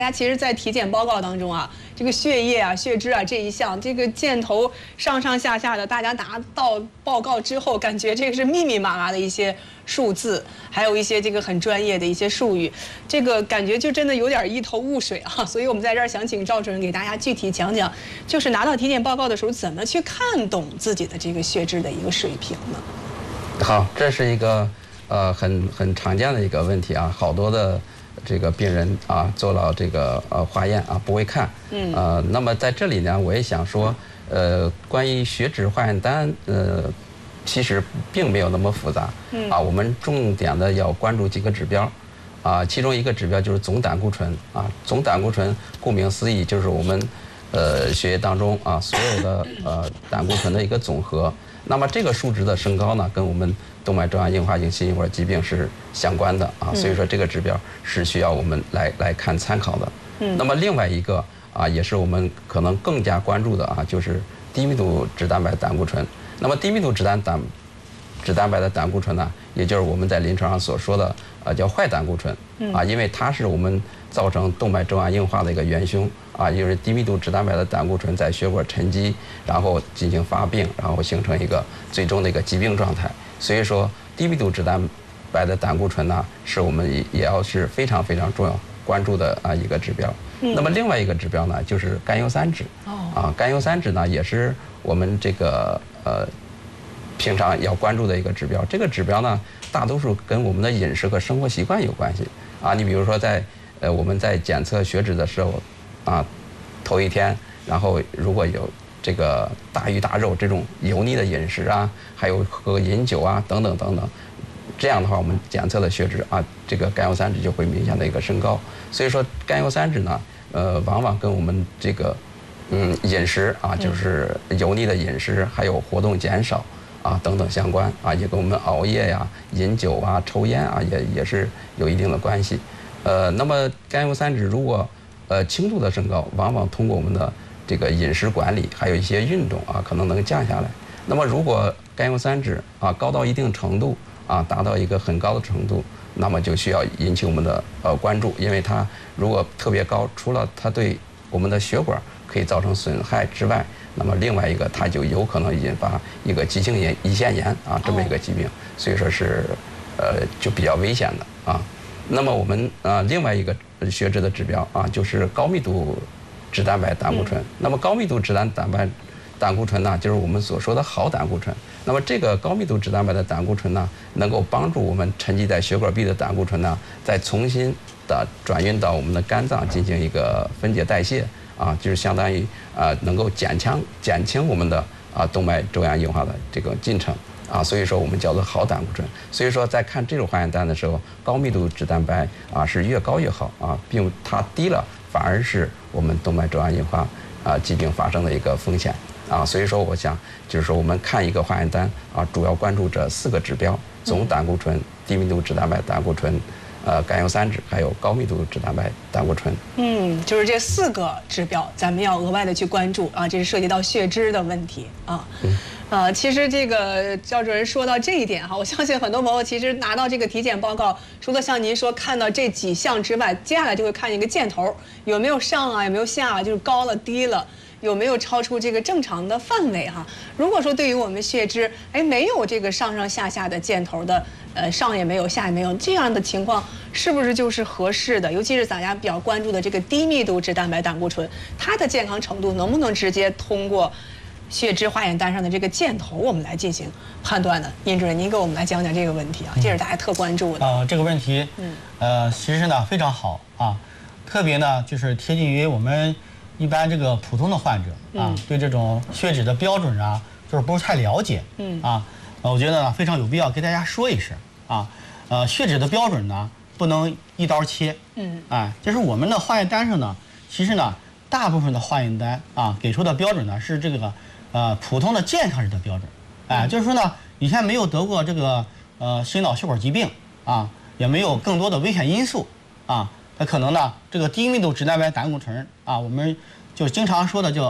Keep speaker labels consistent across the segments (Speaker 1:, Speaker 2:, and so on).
Speaker 1: 大家其实，在体检报告当中啊，这个血液啊、血脂啊这一项，这个箭头上上下下的，大家拿到报告之后，感觉这个是密密麻麻的一些数字，还有一些这个很专业的一些术语，这个感觉就真的有点一头雾水啊。所以我们在这儿想请赵主任给大家具体讲讲，就是拿到体检报告的时候，怎么去看懂自己的这个血脂的一个水平呢？
Speaker 2: 好，这是一个很常见的一个问题啊，好多的这个病人啊做了这个化验啊不会看，那么在这里呢，我也想说，关于血脂化验单，其实并没有那么复杂，我们重点的要关注几个指标，其中一个指标就是总胆固醇啊，总胆固醇顾名思义就是我们血液当中所有的胆固醇的一个总和。那么这个数值的升高呢，跟我们动脉粥样硬化性心血管疾病是相关的所以说这个指标是需要我们来看参考的。那么另外一个也是我们可能更加关注的就是低密度脂蛋白胆固醇。那么低密度脂蛋白的胆固醇呢，也就是我们在临床上所说的叫坏胆固醇因为它是我们造成动脉粥样硬化的一个元凶因为低密度脂蛋白的胆固醇在血管沉积，然后进行发病，然后形成一个最终的一个疾病状态。所以说低密度脂蛋白的胆固醇呢，是我们也要是非常非常重要关注的一个指标。那么另外一个指标呢，就是甘油三酯甘油三酯呢，也是我们这个平常要关注的一个指标。这个指标呢，大多数跟我们的饮食和生活习惯有关系你比如说我们在检测血脂的时候头一天，然后如果有这个大鱼大肉这种油腻的饮食还有喝饮酒等等等等，这样的话我们检测的血脂这个甘油三酯就会明显的一个升高。所以说甘油三酯呢，往往跟我们这个饮食就是油腻的饮食，还有活动减少等等相关也跟我们熬夜饮酒抽烟也是有一定的关系。那么甘油三酯如果轻度的升高，往往通过我们的这个饮食管理，还有一些运动可能能降下来。那么如果甘油三酯高到一定程度达到一个很高的程度，那么就需要引起我们的关注，因为它如果特别高，除了它对我们的血管可以造成损害之外，那么另外一个它就有可能引发一个急性胰腺炎这么一个疾病，所以说是就比较危险的那么我们另外一个血脂的指标就是高密度脂蛋白胆固醇。那么高密度脂蛋白胆固醇呢，就是我们所说的好胆固醇。那么这个高密度脂蛋白的胆固醇呢，能够帮助我们沉积在血管壁的胆固醇呢，再重新的转运到我们的肝脏进行一个分解代谢就是相当于能够减轻我们的动脉粥样硬化的这个进程所以说我们叫做好胆固醇。所以说在看这种化验单的时候，高密度脂蛋白是越高越好并它低了反而是我们动脉粥样硬化疾病发生的一个风险所以说我想就是说我们看一个化验单主要关注这4个指标：总胆固醇、低密度脂蛋白胆固醇、甘油三酯，还有高密度脂蛋白胆固醇。
Speaker 1: 就是这4个指标，咱们要额外的去关注这是涉及到血脂的问题其实这个赵主任说到这一点我相信很多朋友其实拿到这个体检报告，除了像您说看到这几项之外，接下来就会看一个箭头有没有上有没有下就是高了低了，有没有超出这个正常的范围如果说对于我们血脂没有这个上上下下的箭头的上也没有下也没有这样的情况，是不是就是合适的？尤其是大家比较关注的这个低密度脂蛋白胆固醇，它的健康程度能不能直接通过血脂化验单上的这个箭头我们来进行判断呢？殷主任，您给我们来讲讲这个问题这是大家特关注的
Speaker 3: 这个问题其实呢非常好特别呢就是贴近于我们一般这个普通的患者对这种血脂的标准就是不是太了解我觉得呢非常有必要给大家说一声血脂的标准呢不能一刀切就是我们的化验单上呢，其实呢大部分的化验单给出的标准呢是这个普通的健康人的标准就是说呢以前没有得过这个心脑血管疾病也没有更多的危险因素那可能呢这个低密度脂蛋白胆固醇我们就经常说的叫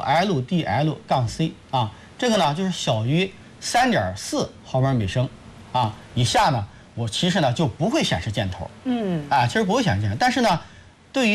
Speaker 3: LDL-C 这个呢就是小于3.4毫摩尔每升以下呢我其实呢就不会显示箭头其实不会显示箭头。但是呢对于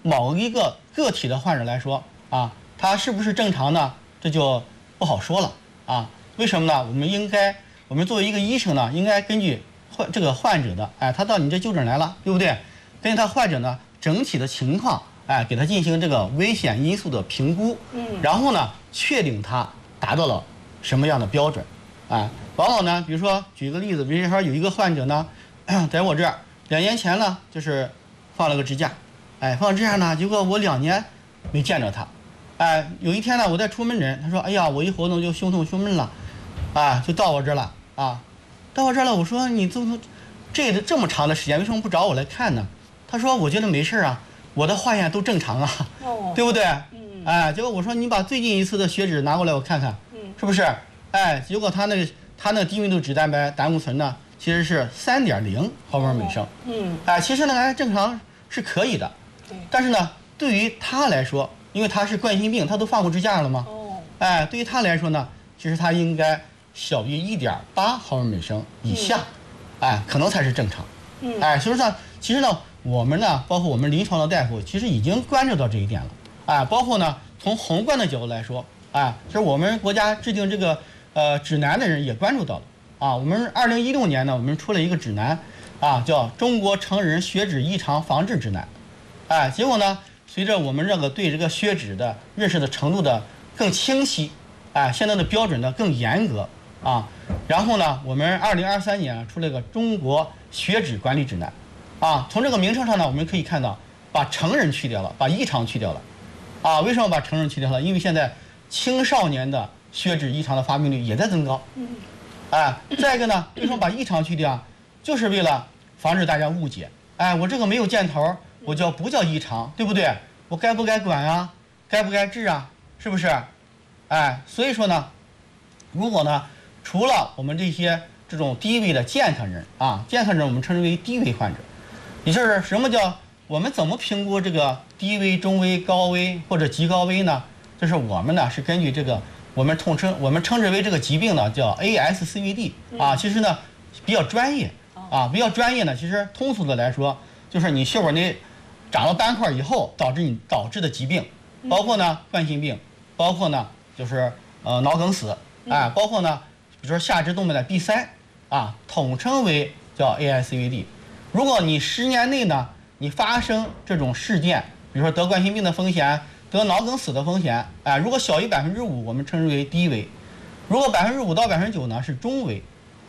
Speaker 3: 某一个个体的患者来说啊，他是不是正常呢？这就不好说了啊。为什么呢？我们作为一个医生呢，应该根据这个患者的，他到你这就诊来了，对不对？根据他患者呢整体的情况，给他进行这个危险因素的评估，然后呢，确定他达到了什么样的标准，往往呢，比如说举个例子，比如说有一个患者呢，在我这儿2年前呢，就是放了个支架，放支架呢，结果我2年没见着他，有一天呢，我在出门诊，他说，哎呀，我一活动就胸痛胸闷了，就到我这儿了到我这儿了，我说你这么长的时间，为什么不找我来看呢？他说我觉得没事啊，我的化验都正常啊，对不对？结果我说你把最近一次的血脂拿过来我看看，是不是？结果他那个低密度脂蛋白胆固醇呢，其实是3.0毫摩尔每升，其实呢还正常是可以的，但是呢，对于他来说，因为他是冠心病，他都放过支架了嘛，对于他来说呢，其实他应该小于1.8毫摩尔每升以下，可能才是正常，所以说呢，其实呢，我们呢，包括我们临床的大夫，其实已经关注到这一点了，包括呢，从宏观的角度来说，其实我们国家制定这个指南的人也关注到了，我们2016年呢，我们出了一个指南，叫《中国成人血脂异常防治指南》，结果呢，随着我们这个对这个血脂的认识的程度的更清晰，现在的标准呢更严格，然后呢，我们2023年出了个《中国血脂管理指南》，从这个名称上呢，我们可以看到，把成人去掉了，把异常去掉了，为什么把成人去掉了？因为现在青少年的血脂异常的发病率也在增高，再一个呢，为什么把异常去掉？就是为了防止大家误解，我这个没有箭头，我不叫异常，对不对？我该不该管啊？该不该治啊？是不是？所以说呢，如果呢，除了我们这种低危的健康人健康人我们称之为低危患者，也就是什么叫我们怎么评估这个低危、中危、高危或者极高危呢？就是我们呢是根据这个我们称之为这个疾病呢叫 ASCVD 其实呢比较专业呢，其实通俗的来说，就是你血管内长了斑块以后导致的疾病，包括呢冠心病，包括呢就是脑梗死，包括呢比如说下肢动脉的闭塞，统称为叫 ASCVD。如果你10年内呢，你发生这种事件，比如说得冠心病的风险、得脑梗死的风险，如果小于5%，我们称之为低危；如果5%到9%呢是中危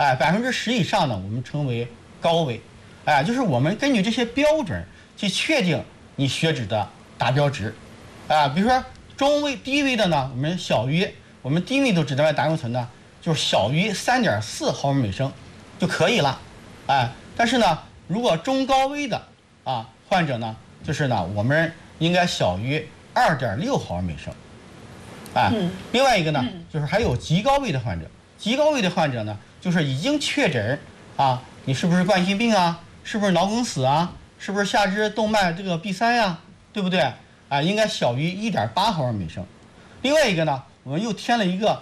Speaker 3: ，10%以上呢我们称为高危，就是我们根据这些标准去确定你血脂的达标值，比如说中危、低危的呢，我们低密度脂蛋白胆固醇呢就是小于3.4毫摩尔每升就可以了，但是呢，如果中高危的患者呢，就是呢我们应该小于2.6毫摩尔每升，另外一个呢，就是还有极高危的患者，极高危的患者呢，就是已经确诊你是不是冠心病啊？是不是脑梗死啊？是不是下肢动脉这个闭塞啊？对不对？应该小于1.8毫摩尔每升。另外一个呢，我们又添了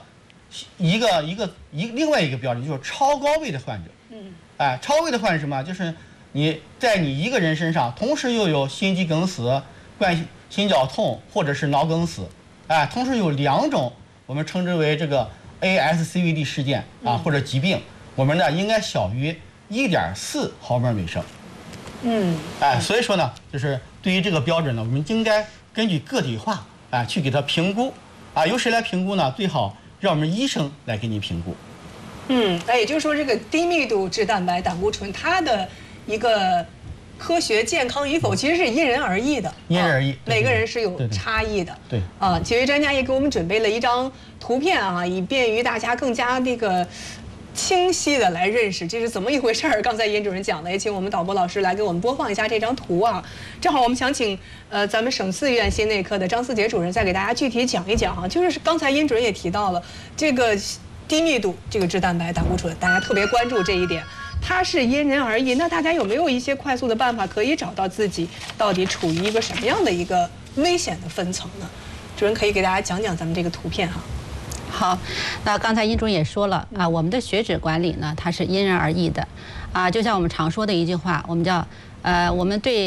Speaker 3: 另外一个标准，就是超高危的患者。超危的患者是什么？就是你一个人身上同时又有心肌梗死、心绞痛或者是脑梗死，同时有2种我们称之为这个 ASCVD 事件或者疾病，我们呢应该小于1.4毫摩尔每升。所以说呢，就是对于这个标准呢，我们应该根据个体化去给它评估由谁来评估呢？最好让我们医生来给你评估。
Speaker 1: 也就是说，这个低密度脂蛋白胆固醇它的一个科学健康与否，其实是因人而异的，
Speaker 3: 因人而异，
Speaker 1: 每个人是有差异的。
Speaker 3: 对
Speaker 1: 几位专家也给我们准备了一张图片以便于大家更加清晰的来认识这是怎么一回事儿。刚才殷主任讲的，也请我们导播老师来给我们播放一下这张图正好我们想请咱们省4院心内科的张思杰主任再给大家具体讲一讲就是刚才殷主任也提到了这个低密度这个脂蛋白胆固醇，大家特别关注这一点，它是因人而异。那大家有没有一些快速的办法可以找到自己到底处于一个什么样的一个危险的分层呢？主任可以给大家讲讲咱们这个图片
Speaker 4: 好，那刚才殷主任也说了我们的血脂管理呢，它是因人而异的就像我们常说的一句话，我们叫我们对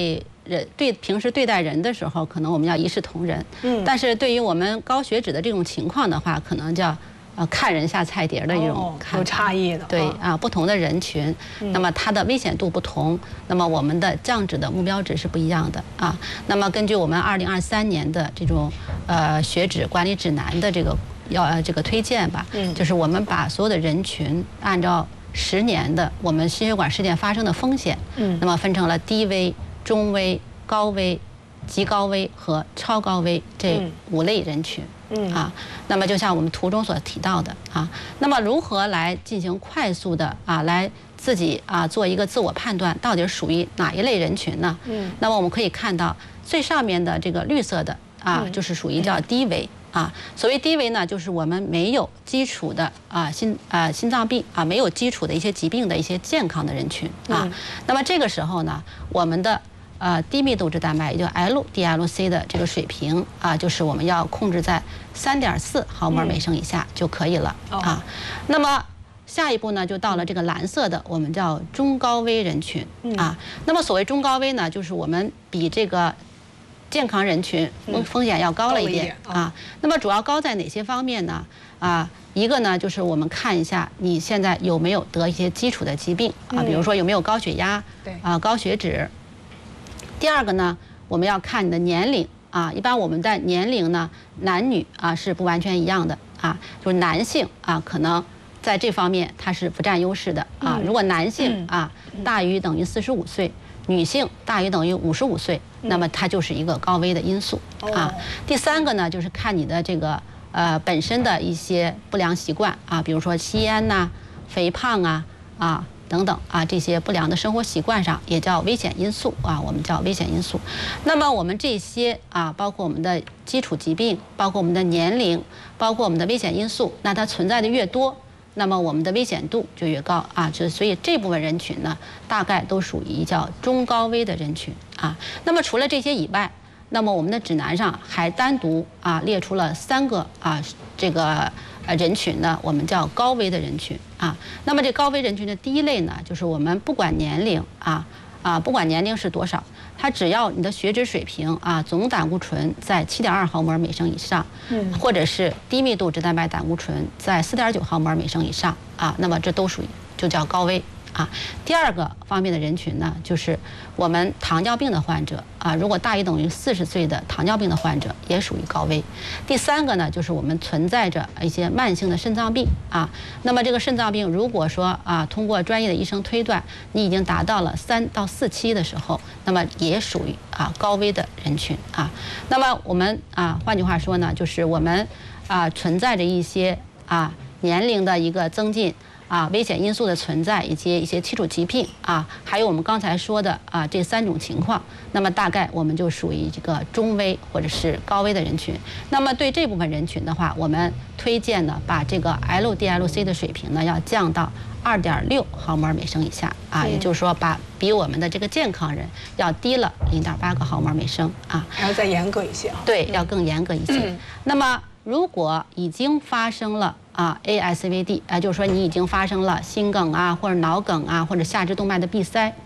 Speaker 4: 平时对待人的时候，可能我们要一视同仁。但是对于我们高血脂的这种情况的话，可能叫看人下菜碟的一种看法，
Speaker 1: 有差异的。
Speaker 4: 对啊，不同的人群，那么它的危险度不同，那么我们的降脂的目标值是不一样的啊。那么根据我们2023年的这种血脂管理指南的这个推荐吧，就是我们把所有的人群按照10年的我们心血管事件发生的风险，那么分成了低危、中危、高危、极高危和超高危这5类人群。啊，那么就像我们图中所提到的啊，那么如何来进行快速的来自己做一个自我判断，到底属于哪一类人群呢？那么我们可以看到最上面的这个绿色的就是属于叫低危啊。所谓低危呢，就是我们没有基础的心脏病没有基础的一些疾病的一些健康的人群啊。那么这个时候呢，我们的低密度脂蛋白，也就 LDL-C 的这个水平就是我们要控制在3.4毫摩尔每升以下就可以了啊。那么下一步呢，就到了这个蓝色的，我们叫中高危人群啊。那么所谓中高危呢，就是我们比这个健康人群风险要高了一点啊。那么主要高在哪些方面呢？一个呢，就是我们看一下你现在有没有得一些基础的疾病比如说有没有高血压高血脂。第二个呢，我们要看你的年龄一般我们的年龄呢，男女是不完全一样的就是男性可能在这方面它是不占优势的如果男性大于等于45岁，女性大于等于55岁，那么它就是一个高危的因素第三个呢，就是看你的这个本身的一些不良习惯比如说吸烟呐、肥胖等等这些不良的生活习惯上也叫危险因素我们叫危险因素。那么我们这些包括我们的基础疾病，包括我们的年龄，包括我们的危险因素，那它存在的越多，那么我们的危险度就越高所以这部分人群呢，大概都属于叫中高危的人群那么除了这些以外，那么我们的指南上还单独列出了3个这个人群呢，我们叫高危的人群那么这高危人群的第一类呢，就是我们不管年龄不管年龄是多少，它只要你的血脂水平总胆固醇在7.2毫摩尔每升以上，或者是低密度脂蛋白胆固醇在4.9毫摩尔每升以上那么这都属于就叫高危第二个方面的人群呢，就是我们糖尿病的患者如果大于等于40岁的糖尿病的患者也属于高危。第三个呢，就是我们存在着一些慢性的肾脏病那么这个肾脏病如果说通过专业的医生推断你已经达到了3到4期的时候，那么也属于高危的人群那么我们换句话说呢，就是我们存在着一些年龄的一个增进危险因素的存在，以及一些基础疾病还有我们刚才说的这3种情况，那么大概我们就属于这个中危或者是高危的人群。那么对这部分人群的话，我们推荐呢，把这个 LDL-C 的水平呢要降到2.6毫摩尔每升以下也就是说比我们的这个健康人要低了0.8个毫摩尔每升
Speaker 1: 还要再严格一些
Speaker 4: 对，要更严格一些那么如果已经发生了ASCVD，就是说你已经发生了心梗或者脑梗或者下肢动脉的闭塞